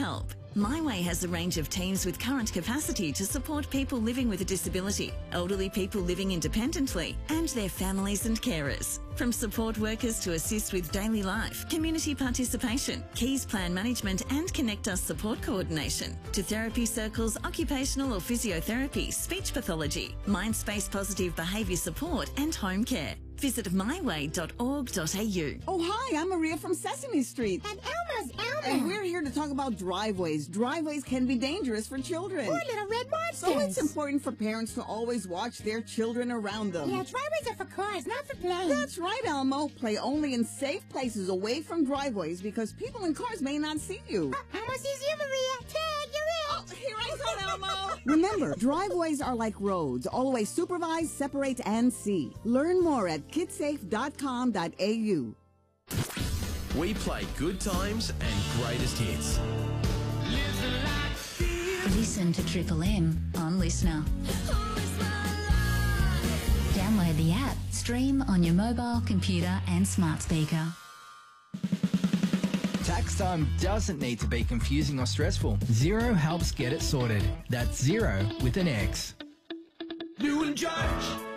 help. My Way has a range of teams with current capacity to support people living with a disability, elderly people living independently, and their families and carers. From support workers to assist with daily life, community participation, Keys plan management and Connect Us support coordination, to therapy circles, occupational or physiotherapy, speech pathology, mind space positive behaviour support and home care. Visit myway.org.au. Oh, hi, I'm Maria from Sesame Street. And Elma's Elma. And we're here to talk about driveways. Driveways can be dangerous for children. Or little red monsters. So it's important for parents to always watch their children around them. Yeah, driveways are for cars, not for planes. That's right, Elmo. Play only in safe places away from driveways because people in cars may not see you. Elmo sees you, Maria. Tag, you're in. Oh, here I come, Elmo. Remember, driveways are like roads. Always supervise, separate, and see. Learn more at kidsafe.com.au. We play good times and greatest hits. Listen to Triple M on Listener. Download the app, stream on your mobile, computer and smart speaker. Tax time doesn't need to be confusing or stressful. Xero helps get it sorted. That's Xero with an X. New and Judge.